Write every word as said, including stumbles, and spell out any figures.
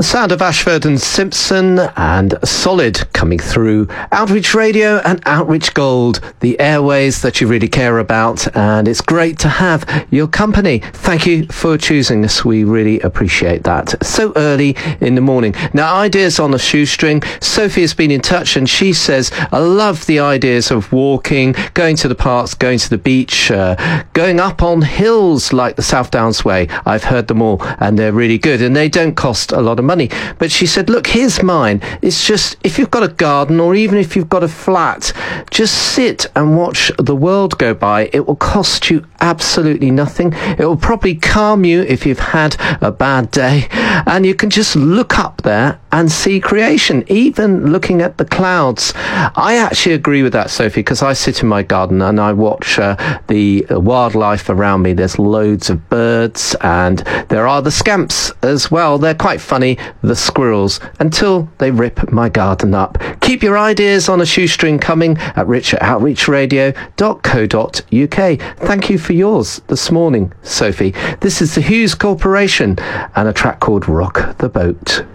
The sound of Ashford and Simpson and Solid coming through Outreach Radio and Outreach Gold, the airways that you really care about, and it's great to have your company. Thank you for choosing us. We really appreciate that. So early in the morning. Now, ideas on a shoestring. Sophie has been in touch and she says, I love the ideas of walking, going to the parks, going to the beach, uh, going up on hills like the South Downs Way. I've heard them all and they're really good and they don't cost a lot of money. But she said, look, here's mine. It's just, if you've got a garden or even if you've got a flat, just sit and watch the world go by. It will cost you absolutely nothing. It will probably calm you if you've had a bad day, and you can just look up there and see creation, even looking at the clouds. I actually agree with that, Sophie, because I sit in my garden and I watch uh, the wildlife around me. There's loads of birds and there are the scamps as well. They're quite funny, the squirrels, until they rip my garden up. Keep your ideas on a shoestring coming at rich at outreach radio dot co dot uk. Thank you for yours this morning, Sophie. This is the Hughes Corporation and a track called Rock the Boat.